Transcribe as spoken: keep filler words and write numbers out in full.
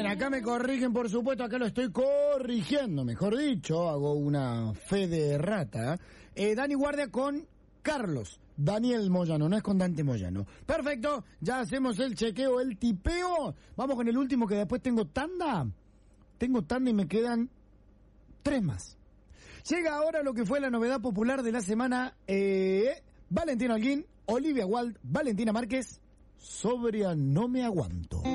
acá me corrigen, por supuesto, acá lo estoy corrigiendo, mejor dicho, hago una fe de rata. Eh, Dani Guardia con Carlos Daniel Moyano, no es con Dante Moyano. Perfecto, ya hacemos el chequeo, el tipeo. Vamos con el último, que después tengo tanda. Tengo tanda y me quedan tres más. Llega ahora lo que fue la novedad popular de la semana. Eh, Valentina Holguín, Olivia Wilde, Valentina Márquez, Sobria no me aguanto.